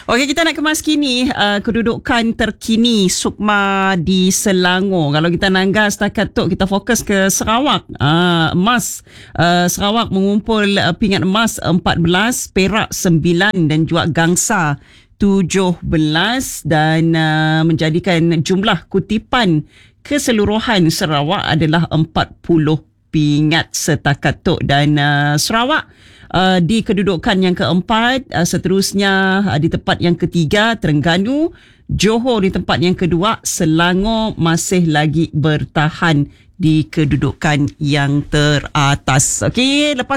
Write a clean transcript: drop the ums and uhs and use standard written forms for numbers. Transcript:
Okey, kita nak kemas kini kedudukan terkini Sukma di Selangor. Kalau kita nangga setakat tu, kita fokus ke Sarawak. Emas, Sarawak mengumpul pingat emas 14, perak 9 dan juga gangsa 17 dan menjadikan jumlah kutipan keseluruhan Sarawak adalah 40 pingat setakat tu. Dan Sarawak di kedudukan yang keempat, seterusnya di tempat yang ketiga Terengganu, Johor di tempat yang kedua, Selangor masih lagi bertahan di kedudukan yang teratas. Okey, lepas